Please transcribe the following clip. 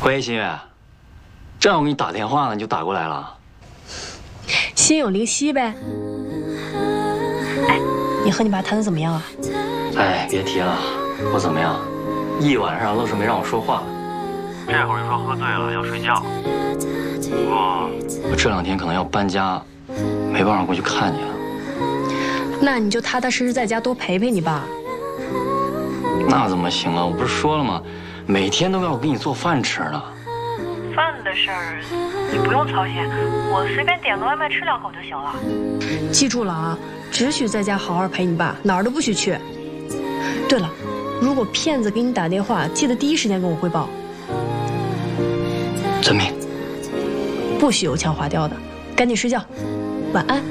喂，新月，正要给你打电话呢，你就打过来了。 心有灵犀呗。哎，你和你爸谈的怎么样啊？ 哎，别提了，不怎么样，一晚上都是没让我说话。这会儿又说喝醉了要睡觉。不过我这2天可能要搬家，没办法过去看你了。 那你就踏踏实实在家多陪陪你爸。 那怎么行啊？我不是说了吗？每天都要给你做饭吃呢。 饭的事儿你不用操心，我随便点个外卖吃2口就行了。 记住了啊，只许在家好好陪你爸，哪儿都不许去。对了，如果骗子给你打电话，记得第一时间跟我汇报。 遵命。 不许油腔滑调的，赶紧睡觉，晚安。